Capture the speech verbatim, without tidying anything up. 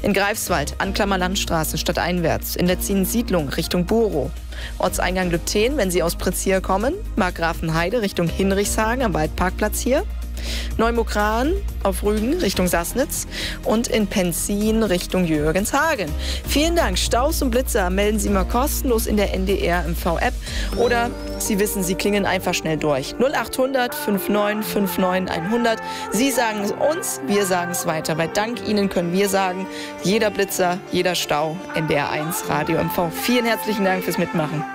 In Greifswald, Anklammer Landstraße, stadteinwärts. In Letzin-Siedlung Richtung Borow. Ortseingang Lübten, wenn Sie aus Pritzhier kommen. Markgrafenheide Richtung Hinrichshagen am Waldparkplatz hier. Neumokran auf Rügen Richtung Sassnitz und in Penzin Richtung Jürgenshagen. Vielen Dank. Staus und Blitzer melden Sie mal kostenlos in der N D R M V-App oder Sie wissen, Sie klingen einfach schnell durch. null achthundert neunundfünfzig neunundfünfzig hundert. Sie sagen es uns, wir sagen es weiter, weil dank Ihnen können wir sagen, jeder Blitzer, jeder Stau, N D R eins Radio M V. Vielen herzlichen Dank fürs Mitmachen.